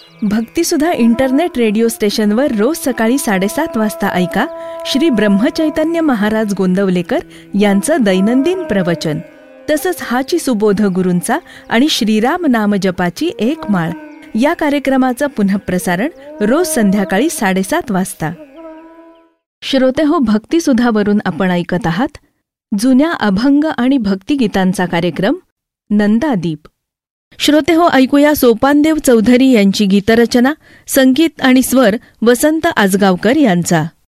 भक्तिसुधा internet radio स्टेशनवर रोज सकाळी 7:30 वाजता ऐका श्री ब्रह्मचैतन्य महाराज गोंदवलेकर यांचं दैनंदिन प्रवचन. तसंच हाची सुबोध गुरूंचा आणि श्रीराम नाम जपाची एक माळ या कार्यक्रमाचं पुनःप्रसारण रोज संध्याकाळी 7:30 वाजता. श्रोतेहो, भक्तिसुधावरून आपण ऐकत आहात जुन्या अभंग आणि भक्तिगीतांचा कार्यक्रम नंदादीप. श्रोतेहो, ऐकूया सोपानदेव चौधरी यांची गीतरचना, संगीत आणि स्वर वसंत आजगावकर यांचा.